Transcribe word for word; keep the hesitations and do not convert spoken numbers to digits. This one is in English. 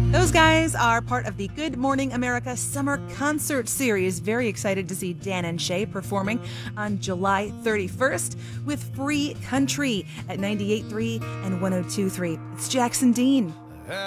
Those guys are part of the Good Morning America Summer Concert Series. Very excited to see Dan and Shay performing on July thirty-first with Free Country at ninety-eight point three and one oh two point three. It's Jackson Dean.